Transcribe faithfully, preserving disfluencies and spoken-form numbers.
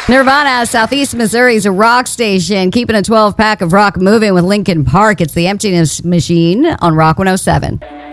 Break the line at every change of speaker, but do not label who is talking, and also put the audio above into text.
Nirvana, Southeast Missouri's rock station, keeping a twelve pack of rock moving with Linkin Park. It's the Emptiness Machine on Rock one oh seven.